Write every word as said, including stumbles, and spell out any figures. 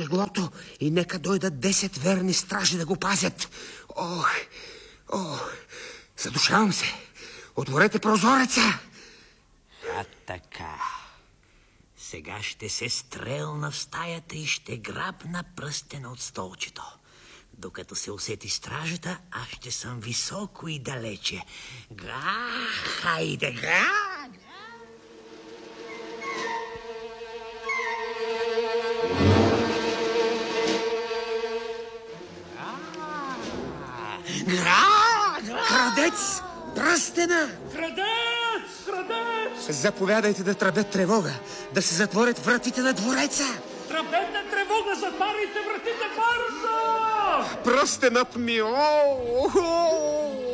леглото и нека дойдат десет верни стражи да го пазят. Ох, ох, задушавам се. Отворете прозореца. А така. Сега ще се стрелна в стаята и ще грабна пръстена от столчето. Докато се усети стражата, аз ще съм високо и далече. Га, хайде, га! Крадец! Пръстена! Крадец! Крадец! Заповядайте да тръбят тревога, да се затворят вратите на двореца. Тръбете тревога, затваряйте вратите бързо! Пръстенът ми! О, о, о!